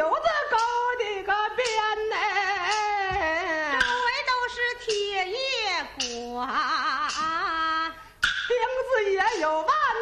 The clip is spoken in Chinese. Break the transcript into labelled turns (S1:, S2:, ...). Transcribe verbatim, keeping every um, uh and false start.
S1: 有这高的个边呢，
S2: 周围都是铁叶瓜，
S1: 钉子也有万